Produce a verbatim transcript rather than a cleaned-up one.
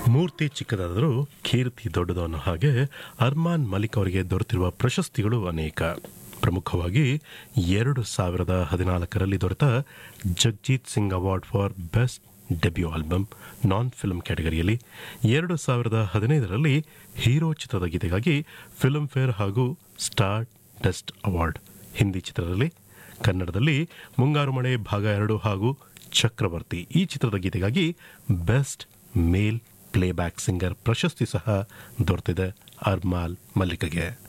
ಮೂರ್ತಿ ಚಿಕ್ಕದಾದರೂ ಕೀರ್ತಿ ದೊಡ್ಡದು ಅನ್ನೋ ಹಾಗೆ ಅರ್ಮಾನ್ ಮಲಿಕ್ ಅವರಿಗೆ ದೊರೆತಿರುವ ಪ್ರಶಸ್ತಿಗಳು ಅನೇಕ. ಪ್ರಮುಖವಾಗಿ ಎರಡು ಸಾವಿರದ ಹದಿನಾಲ್ಕರಲ್ಲಿ ದೊರೆತ Jagjit Singh award for best debut album non film ಕ್ಯಾಟಗರಿಯಲ್ಲಿ, ಎರಡು ಸಾವಿರದ ಹದಿನೈದರಲ್ಲಿ ಹೀರೋ ಚಿತ್ರದ ಗೀತೆಗಾಗಿ ಫಿಲ್ಮ್ ಫೇರ್ ಹಾಗೂ ಸ್ಟಾರ್ ಡಸ್ಟ್ ಅವಾರ್ಡ್, ಹಿಂದಿ ಚಿತ್ರದಲ್ಲಿ, ಕನ್ನಡದಲ್ಲಿ ಮುಂಗಾರು ಮಳೆ ಭಾಗ ಎರಡು ಹಾಗೂ ಚಕ್ರವರ್ತಿ ಈ ಚಿತ್ರದ ಗೀತೆಗಾಗಿ ಬೆಸ್ಟ್ ಮೇಲ್ ಪ್ಲೇಬ್ಯಾಕ್ ಸಿಂಗರ್ ಪ್ರಶಸ್ತಿ ಸಹ ದೊರೆತಿದೆ ಅರ್ಮಾನ್ ಮಲ್ಲಿಕ್ಗೆ.